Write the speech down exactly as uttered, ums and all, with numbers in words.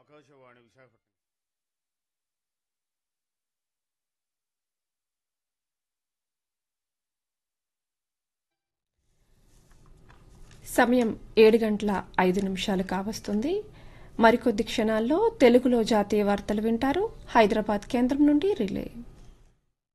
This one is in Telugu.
ఆకాశవాణి విశాఖపట్నం. సమయం ఏడు గంటల ఐదు నిమిషాలు కావస్తుంది. మరికొద్ది క్షణాల్లో తెలుగులో జాతీయ వార్తలు వింటారు. హైదరాబాద్ కేంద్రం నుండి రిలే.